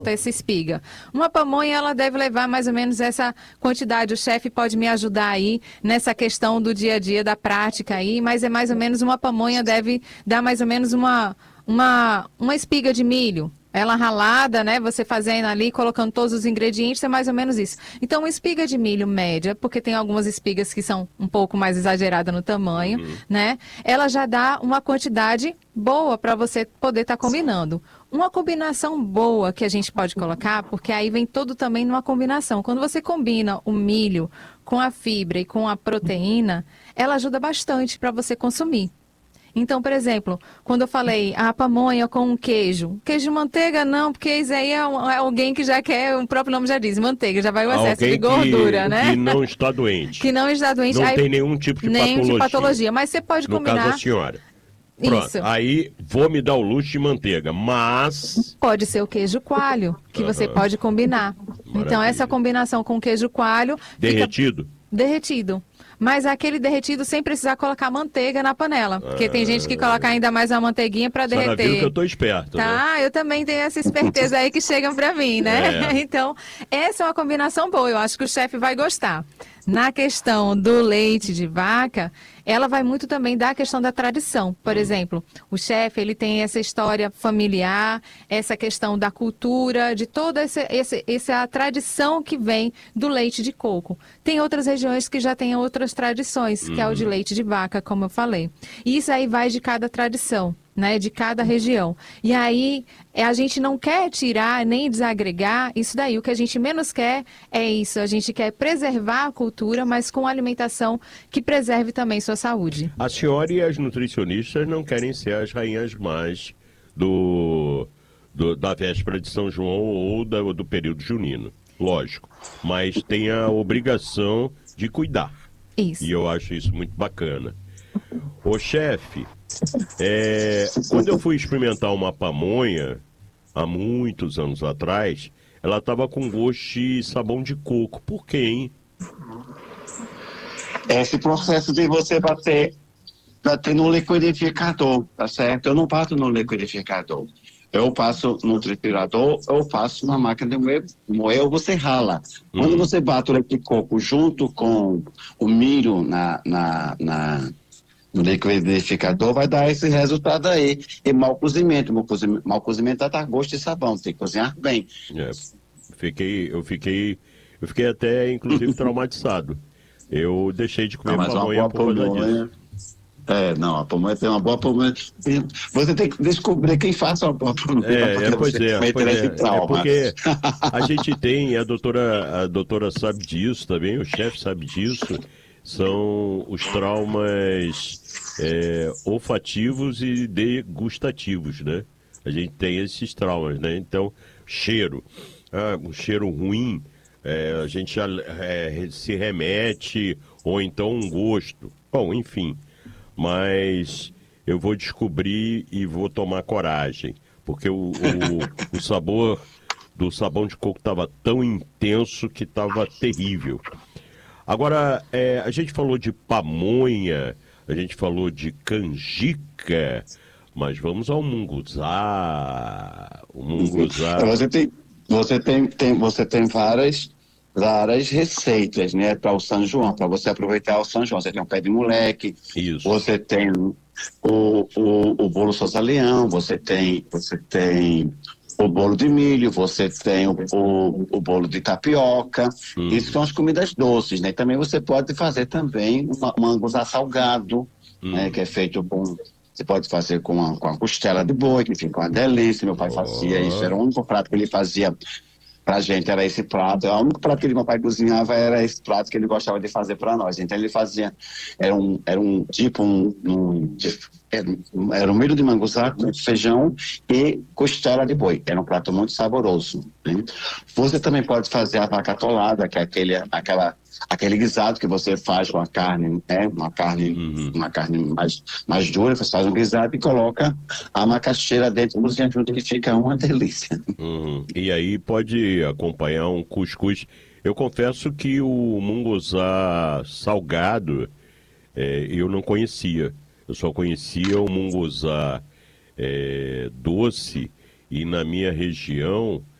essa espiga. Uma pamonha, ela deve levar mais ou menos essa quantidade. O chefe pode me ajudar aí nessa questão do dia a dia, da prática aí, mas é mais ou menos uma pamonha deve dar mais ou menos uma espiga de milho. Ela ralada, né? Você fazendo ali, colocando todos os ingredientes, é mais ou menos isso. Então, uma espiga de milho média, porque tem algumas espigas que são um pouco mais exageradas no tamanho, né? Ela já dá uma quantidade boa para você poder estar combinando. Uma combinação boa que a gente pode colocar, porque aí vem todo também numa combinação. Quando você combina o milho com a fibra e com a proteína, ela ajuda bastante para você consumir. Então, por exemplo, quando eu falei a pamonha com queijo de manteiga não, porque isso aí é alguém que já quer, o próprio nome já diz, manteiga, já vai o excesso de gordura, né? Que não está doente. Que não está doente. Não aí, tem nenhum tipo de patologia. Mas você pode no combinar. No caso da senhora. Pronto, isso. Aí vou me dar o luxo de manteiga, mas... Pode ser o queijo coalho, que você pode combinar. Maravilha. Então, essa combinação com queijo coalho... Derretido? Derretido. Mas aquele derretido sem precisar colocar manteiga na panela. Porque tem gente que coloca ainda mais a manteiguinha para derreter. Viu que eu tô esperto, tá, né? Eu também tenho essa esperteza aí que chegam para mim, né? Então, essa é uma combinação boa. Eu acho que o chefe vai gostar. Na questão do leite de vaca, ela vai muito também da questão da tradição. Por exemplo, o chefe, ele tem essa história familiar, essa questão da cultura, de toda essa tradição que vem do leite de coco. Tem outras regiões que já têm outras tradições, que é o de leite de vaca, como eu falei. E isso aí vai de cada tradição, né, de cada região. E aí, a gente não quer tirar nem desagregar isso daí. O que a gente menos quer é isso. A gente quer preservar a cultura, mas com alimentação que preserve também sua saúde. A senhora e as nutricionistas não querem ser as rainhas más da véspera de São João ou do período junino. Lógico. Mas tem a obrigação de cuidar. Isso. E eu acho isso muito bacana. Ô, chefe, quando eu fui experimentar uma pamonha, há muitos anos atrás, ela estava com gosto de sabão de coco. Por quê, hein? Esse processo de você bater no liquidificador, tá certo? Eu não bato no liquidificador. Eu passo no triturador, eu faço uma máquina de moer, você rala. Quando você bate o leite de coco junto com o milho no liquidificador, vai dar esse resultado aí. E mau cozimento dá gosto de sabão, tem que cozinhar bem. Eu fiquei até, inclusive, traumatizado. Eu deixei de comer pamonha por causa disso. A pamonha tem uma boa pamonha. Você tem que descobrir quem faça uma boa pamonha. Pois é. Porque a gente tem, a doutora sabe disso também, o chefe sabe disso, são os traumas olfativos e degustativos, né? A gente tem esses traumas, né? Então, cheiro. Um cheiro ruim, a gente já se remete, ou então um gosto. Bom, enfim. Mas eu vou descobrir e vou tomar coragem, porque o sabor do sabão de coco estava tão intenso que estava terrível. Agora, a gente falou de pamonha, a gente falou de canjica, mas vamos ao munguzá. O munguzá... Você tem várias receitas, né, para o São João, para você aproveitar o São João. Você tem o pé de moleque, isso. Você tem o bolo Sosa-Leão, você tem o bolo de milho, você tem o bolo de tapioca. Isso são as comidas doces, né? E também você pode fazer também um manguzá salgado, né, que é feito com... Você pode fazer com a costela de boi, que fica uma delícia. Meu pai fazia isso, era o único prato que ele fazia pra gente, era esse prato. O único prato que meu pai cozinhava era esse prato que ele gostava de fazer para nós. Então ele fazia, era um milho de manguzá com feijão e costela de boi. Era um prato muito saboroso, né? Você também pode fazer a vaca atolada, que é aquele guisado que você faz com a carne, né? Uma carne mais dura, você faz um guisado e coloca a macaxeira dentro do cozinha junto, que fica uma delícia. E aí pode acompanhar um cuscuz. Eu confesso que o munguzá salgado eu não conhecia. Eu só conhecia o munguzá doce, e na minha região